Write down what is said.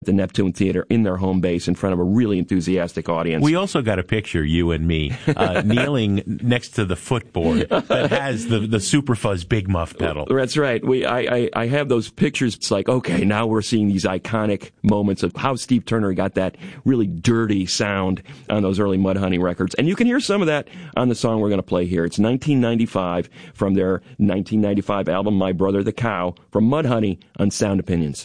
the Neptune Theater in their home base in front of a really enthusiastic audience. We also got a picture, you and me, kneeling next to the footboard that has the Super Fuzz Big Muff pedal. That's right. I have those pictures. It's like, okay, now we're seeing these iconic moments of how Steve Turner got that really dirty sound on those early Mudhoney records. And you can hear some of that on the song we're going to play here. It's 1995 from their 1995 album, My Brother the Cow, from Mudhoney on Sound Opinions.